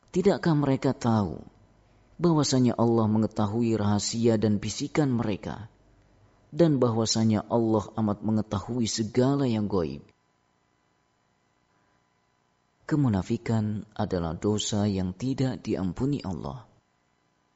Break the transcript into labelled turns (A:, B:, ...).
A: Tidakkah mereka tahu bahwasanya Allah mengetahui rahasia dan bisikan mereka, dan bahwasanya Allah amat mengetahui segala yang gaib? Kemunafikan adalah dosa yang tidak diampuni Allah.